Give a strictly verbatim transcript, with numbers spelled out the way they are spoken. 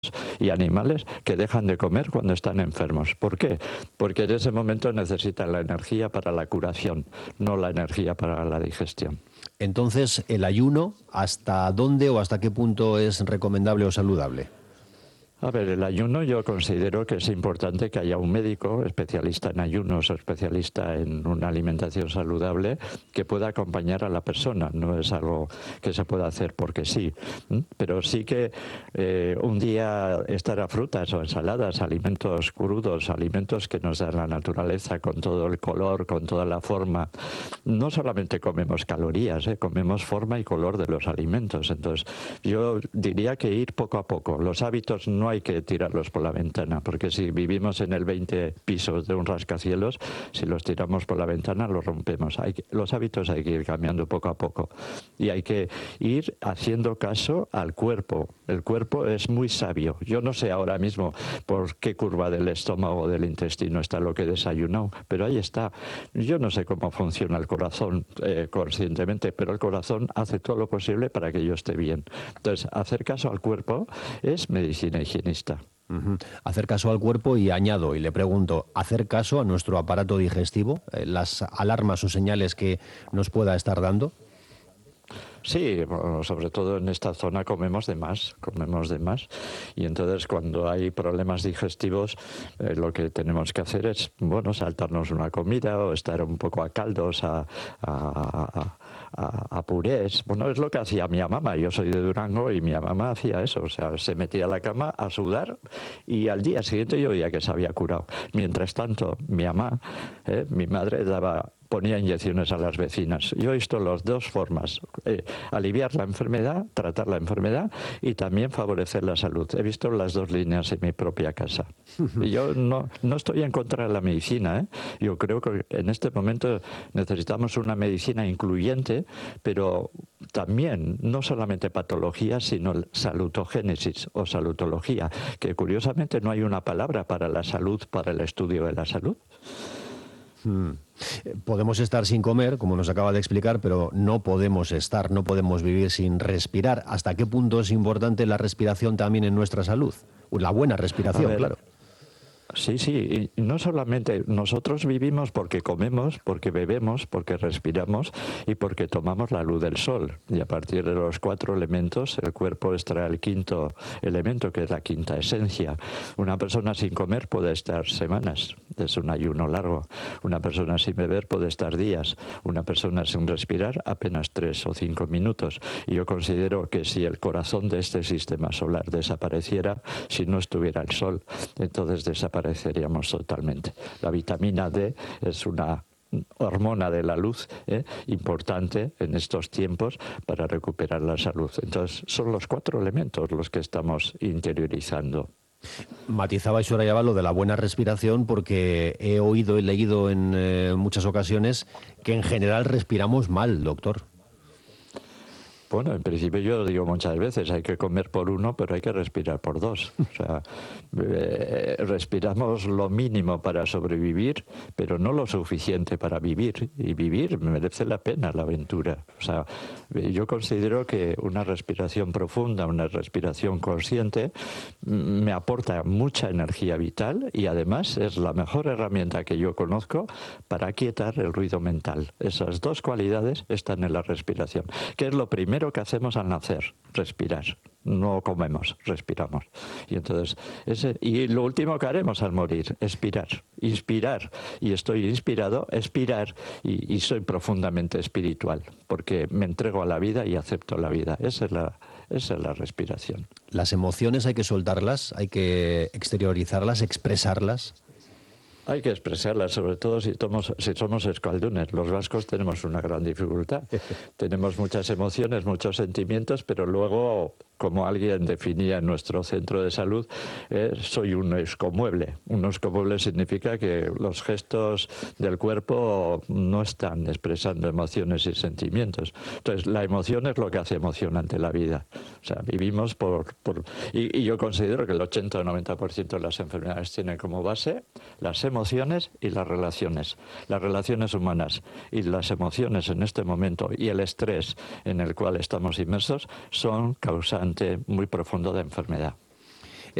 y animales que dejan de comer cuando están enfermos. ¿Por qué? Porque en ese momento necesitan la energía para la curación, no la energía para la digestión. Entonces, ¿el ayuno hasta dónde o hasta qué punto es recomendable o saludable? A ver, el ayuno yo considero que es importante que haya un médico especialista en ayunos o especialista en una alimentación saludable que pueda acompañar a la persona. No es algo que se pueda hacer porque sí, pero sí que eh, un día estar a frutas o ensaladas, alimentos crudos, alimentos que nos da la naturaleza con todo el color, con toda la forma. No solamente comemos calorías, eh, comemos forma y color de los alimentos. Entonces, yo diría que ir poco a poco. Los hábitos no hay que tirarlos por la ventana, porque si vivimos en el veinte pisos de un rascacielos, si los tiramos por la ventana los rompemos. Hay que, los hábitos hay que ir cambiando poco a poco y hay que ir haciendo caso al cuerpo. El cuerpo es muy sabio. Yo no sé ahora mismo por qué curva del estómago o del intestino está lo que he desayunado, pero ahí está. Yo no sé cómo funciona el corazón eh, conscientemente, pero el corazón hace todo lo posible para que yo esté bien. Entonces, hacer caso al cuerpo es medicina higiénica. Uh-huh. Hacer caso al cuerpo y añado y le pregunto, ¿hacer caso a nuestro aparato digestivo? Eh, ¿Las alarmas o señales que nos pueda estar dando? Sí, bueno, sobre todo en esta zona comemos de más, comemos de más y entonces cuando hay problemas digestivos eh, lo que tenemos que hacer es, bueno, saltarnos una comida o estar un poco a caldos, a, a, a, a purés. Bueno, es lo que hacía mi mamá. Yo soy de Durango y mi mamá hacía eso, o sea, se metía a la cama a sudar y al día siguiente yo veía que se había curado. Mientras tanto, mi mamá, eh, mi madre daba... ponía inyecciones a las vecinas. Yo he visto las dos formas, eh, aliviar la enfermedad, tratar la enfermedad y también favorecer la salud. He visto las dos líneas en mi propia casa. Y yo no, no estoy en contra de la medicina, ¿eh? Yo creo que en este momento necesitamos una medicina incluyente, pero también no solamente patología, sino salutogénesis o salutología, que curiosamente no hay una palabra para la salud, para el estudio de la salud. Hmm. Podemos estar sin comer, como nos acaba de explicar, pero no podemos estar, no podemos vivir sin respirar. ¿Hasta qué punto es importante la respiración también en nuestra salud? La buena respiración, claro. Sí, sí, y no solamente nosotros vivimos porque comemos, porque bebemos, porque respiramos y porque tomamos la luz del sol. Y a partir de los cuatro elementos, el cuerpo extrae el quinto elemento, que es la quinta esencia. Una persona sin comer puede estar semanas, es un ayuno largo. Una persona sin beber puede estar días. Una persona sin respirar apenas tres o cinco minutos. Y yo considero que si el corazón de este sistema solar desapareciera, si no estuviera el sol, entonces desaparecería. Desapareceríamos totalmente. La vitamina D es una hormona de la luz ¿eh? importante en estos tiempos para recuperar la salud. Entonces, son los cuatro elementos los que estamos interiorizando. Matizaba Soraya lo de la buena respiración porque he oído y leído en eh, muchas ocasiones que en general respiramos mal, doctor. Bueno, en principio yo lo digo muchas veces, hay que comer por uno, pero hay que respirar por dos. O sea, eh, respiramos lo mínimo para sobrevivir, pero no lo suficiente para vivir. Y vivir merece la pena la aventura. O sea, yo considero que una respiración profunda, una respiración consciente, me aporta mucha energía vital y además es la mejor herramienta que yo conozco para aquietar el ruido mental. Esas dos cualidades están en la respiración. ¿Qué es lo primero que hacemos al nacer? Respirar. No comemos, respiramos. Y entonces, ese, y lo último que haremos al morir, expirar, inspirar. Y estoy inspirado, expirar, y, y soy profundamente espiritual, porque me entrego a la vida y acepto la vida. Esa es la, esa es la respiración. Las emociones hay que soltarlas, hay que exteriorizarlas, expresarlas. Hay que expresarlas, sobre todo si, tomos, si somos escaldunes. Los vascos tenemos una gran dificultad. Tenemos muchas emociones, muchos sentimientos, pero luego, como alguien definía en nuestro centro de salud, eh, soy un excomueble. Un excomueble significa que los gestos del cuerpo no están expresando emociones y sentimientos. Entonces, la emoción es lo que hace emocionante la vida. O sea, vivimos por... por y, y yo considero que el ochenta o noventa por ciento de las enfermedades tienen como base las emociones y las relaciones. Las relaciones humanas y las emociones en este momento y el estrés en el cual estamos inmersos son causantes muy profundo de enfermedad.